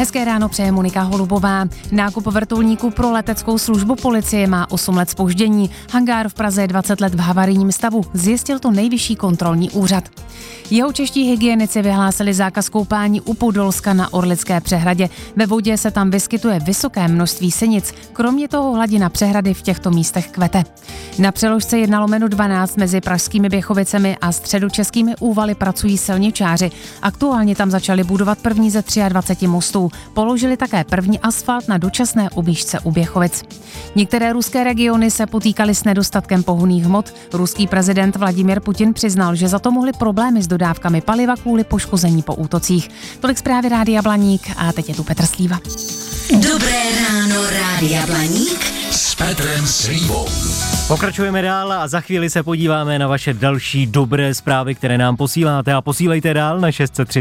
Hezké ráno přeje Monika Holubová. Nákup vrtulníku pro leteckou službu policie má 8 let zpoždění. Hangár v Praze je 20 let v havarijním stavu. Zjistil to Nejvyšší kontrolní úřad. Jihočeští hygienici vyhlásili zákaz koupání u Podolska na Orlické přehradě. Ve vodě se tam vyskytuje vysoké množství sinic. Kromě toho hladina přehrady v těchto místech kvete. Na přeložce 1/12 mezi pražskými Běchovicemi a středočeskými Úvaly pracují silničáři. Aktuálně tam začali budovat první ze 23 mostů. Položili také první asfalt na dočasné objížďce u Běchovic. Některé ruské regiony se potýkaly s nedostatkem pohonných hmot. Ruský prezident Vladimír Putin přiznal, že za to mohly problémy s dodávkami paliva kvůli poškození po útocích. Tolik zprávy Rádia Blaník a teď je tu Petr Slíva. Dobré ráno, Rádia Blaník s Petrem Slívou. Pokračujeme dál a za chvíli se podíváme na vaše další dobré zprávy, které nám posíláte, a posílejte dál na 630